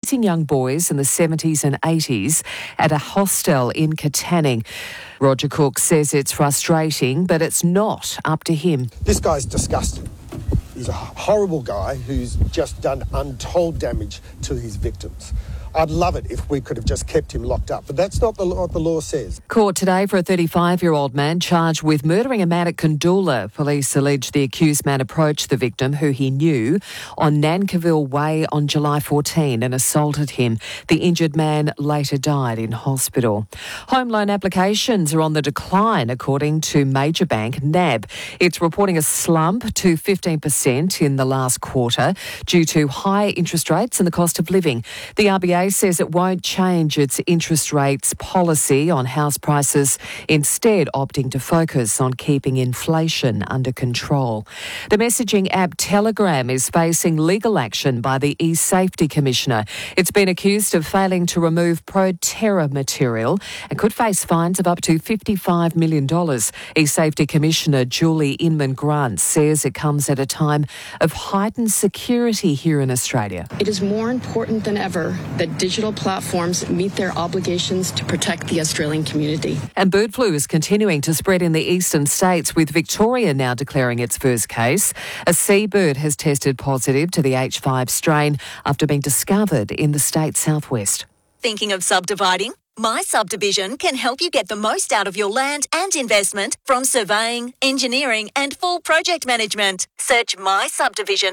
abusing young boys in the 70s and 80s at a hostel in Katanning. Roger Cook says it's frustrating, but it's not up to him. This guy's disgusting. He's a horrible guy who's just done untold damage to his victims. I'd love it if we could have just kept him locked up, but that's not what the law says. Court today for a 35-year-old man charged with murdering a man at Kandoola. Police allege the accused man approached the victim, who he knew, on Nankivell Way on July 14 and assaulted him. The injured man later died in hospital. Home loan applications are on the decline, according to major bank NAB. It's reporting a slump to 15% in the last quarter due to high interest rates and the cost of living. The RBA says it won't change its interest rates policy on house prices, instead opting to focus on keeping inflation under control. The messaging app Telegram is facing legal action by the e-Safety Commissioner. It's been accused of failing to remove pro-terror material and could face fines of up to $55 million. E-Safety Commissioner Julie Inman-Grant says it comes at a time of heightened security here in Australia. It is more important than ever that digital platforms meet their obligations to protect the Australian community. And bird flu is continuing to spread in the eastern states, with Victoria now declaring its first case. A seabird has tested positive to the H5 strain after being discovered in the state's southwest. Thinking of subdividing? My Subdivision can help you get the most out of your land and investment from surveying, engineering and full project management. Search My Subdivision.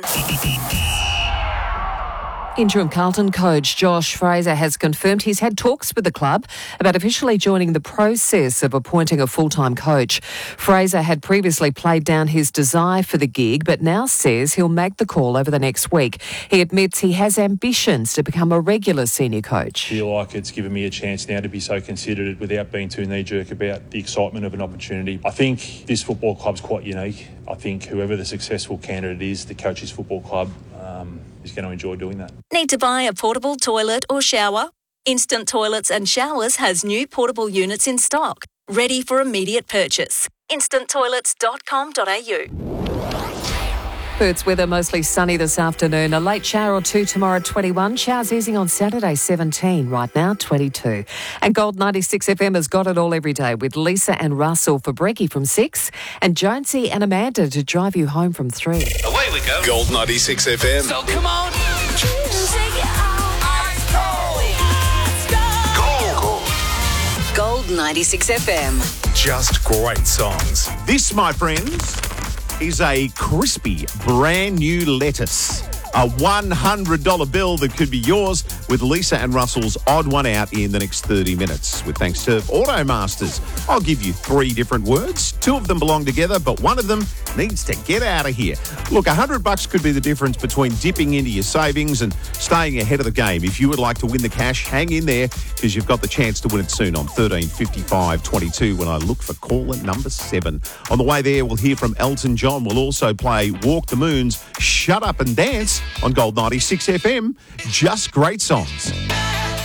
Interim Carlton coach Josh Fraser has confirmed he's had talks with the club about officially joining the process of appointing a full-time coach. Fraser had previously played down his desire for the gig, but now says he'll make the call over the next week. He admits he has ambitions to become a regular senior coach. I feel like it's given me a chance now to be so considered without being too knee-jerk about the excitement of an opportunity. I think this football club's quite unique. I think whoever the successful candidate is, the coach's football club, is going to enjoy doing that. Need to buy a portable toilet or shower? Instant Toilets and Showers has new portable units in stock, ready for immediate purchase. instanttoilets.com.au. Perth's weather mostly sunny this afternoon. A late shower or two tomorrow, 21. Showers easing on Saturday, 17. Right now, 22. And Gold 96 FM has got it all every day with Lisa and Russell for Brekkie from 6 and Jonesy and Amanda to drive you home from 3. Away we go. Gold 96 FM. So come on. Gold 96 FM. Just great songs. This, my friends, is a crispy, brand new lettuce. A $100 bill that could be yours with Lisa and Russell's Odd One Out in the next 30 minutes. With thanks to Automasters. I'll give you 3 different words. 2 of them belong together, but one of them needs to get out of here. Look, $100 could be the difference between dipping into your savings and staying ahead of the game. If you would like to win the cash, hang in there because you've got the chance to win it soon on 13 55 22 when I look for caller number 7. On the way there, we'll hear from Elton John. We'll also play Walk the Moon's Shut Up and Dance on Gold 96 FM. Just great songs.